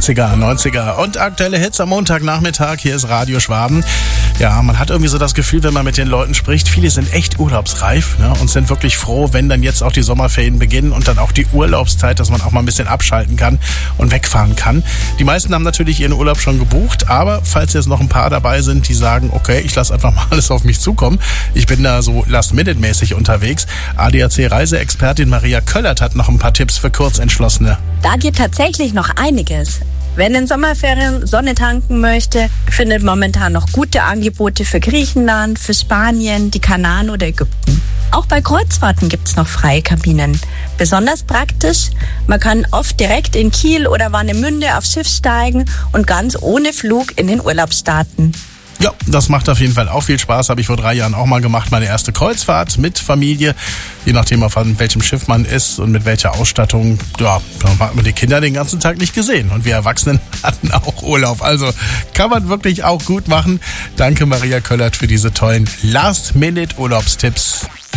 80er, 90er und aktuelle Hits am Montagnachmittag. Hier ist Radio Schwaben. Ja, man hat irgendwie so das Gefühl, wenn man mit den Leuten spricht, viele sind echt urlaubsreif, ne, und sind wirklich froh, wenn dann jetzt auch die Sommerferien beginnen und dann auch die Urlaubszeit, dass man auch mal ein bisschen abschalten kann und wegfahren kann. Die meisten haben natürlich ihren Urlaub schon gebucht, aber falls jetzt noch ein paar dabei sind, die sagen, okay, ich lasse einfach mal alles auf mich zukommen, ich bin da so last-minute-mäßig unterwegs. ADAC-Reiseexpertin Maria Köllert hat noch ein paar Tipps für Kurzentschlossene. Da geht tatsächlich noch einiges. Wer in den Sommerferien Sonne tanken möchte, findet momentan noch gute Angebote für Griechenland, für Spanien, die Kanaren oder Ägypten. Auch bei Kreuzfahrten gibt's noch freie Kabinen. Besonders praktisch, man kann oft direkt in Kiel oder Warnemünde aufs Schiff steigen und ganz ohne Flug in den Urlaub starten. Ja, das macht auf jeden Fall auch viel Spaß. Habe ich vor 3 Jahren auch mal gemacht. Meine erste Kreuzfahrt mit Familie. Je nachdem, auf welchem Schiff man ist und mit welcher Ausstattung. Ja, da hat man die Kinder den ganzen Tag nicht gesehen. Und wir Erwachsenen hatten auch Urlaub. Also kann man wirklich auch gut machen. Danke Maria Köllert für diese tollen Last-Minute-Urlaubstipps.